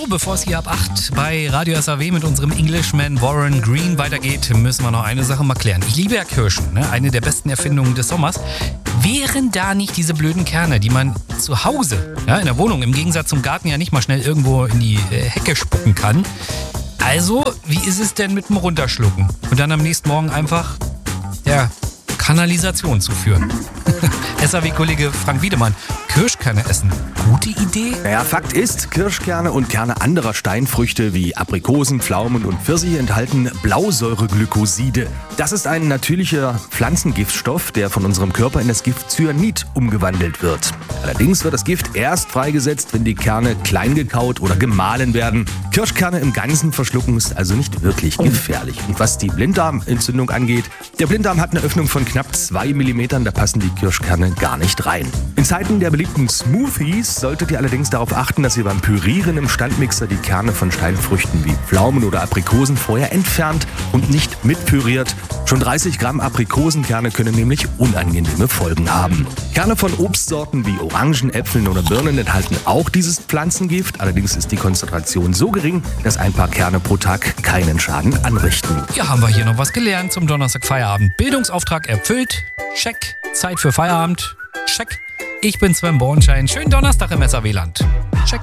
So, bevor es hier ab 8 bei Radio SAW mit unserem Englishman Warren Green weitergeht, müssen wir noch eine Sache mal klären. Ich liebe ja Kirschen, ne? Eine der besten Erfindungen des Sommers. Wären da nicht diese blöden Kerne, die man zu Hause, ja, in der Wohnung, im Gegensatz zum Garten ja nicht mal schnell irgendwo in die Hecke spucken kann? Also, wie ist es denn mit dem Runterschlucken? Und dann am nächsten Morgen einfach, ja, Kanalisation zu führen. SAW-Kollege Frank Wiedemann, Kirschkerne essen, gute Idee? Naja, Fakt ist, Kirschkerne und Kerne anderer Steinfrüchte wie Aprikosen, Pflaumen und Pfirsiche enthalten Blausäureglykoside. Das ist ein natürlicher Pflanzengiftstoff, der von unserem Körper in das Gift Cyanid umgewandelt wird. Allerdings wird das Gift erst freigesetzt, wenn die Kerne klein gekaut oder gemahlen werden. Kirschkerne im Ganzen verschlucken ist also nicht wirklich gefährlich. Und was die Blinddarmentzündung angeht, der Blinddarm hat eine Öffnung von knapp 2 mm, da passen die Kirschkerne gar nicht rein. In Zeiten der beliebten Smoothies solltet ihr allerdings darauf achten, dass ihr beim Pürieren im Standmixer die Kerne von Steinfrüchten wie Pflaumen oder Aprikosen vorher entfernt und nicht mitpüriert. Schon 30 Gramm Aprikosenkerne können nämlich unangenehme Folgen haben. Kerne von Obstsorten wie Orangen, Äpfeln oder Birnen enthalten auch dieses Pflanzengift. Allerdings ist die Konzentration so gering, dass ein paar Kerne pro Tag keinen Schaden anrichten. Ja, haben wir hier noch was gelernt zum Donnerstag-Feierabend. Bildungsauftrag erfüllt. Check. Zeit für Feierabend. Check. Ich bin Sven Bornschein. Schönen Donnerstag im SAW-Land. Check.